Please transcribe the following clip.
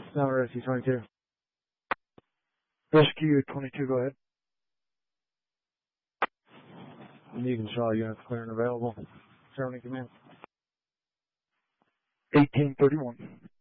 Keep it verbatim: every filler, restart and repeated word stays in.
Now Rescue twenty-two. Rescue twenty-two, go ahead. You can show units clear and available. Surrounding command. eighteen thirty-one.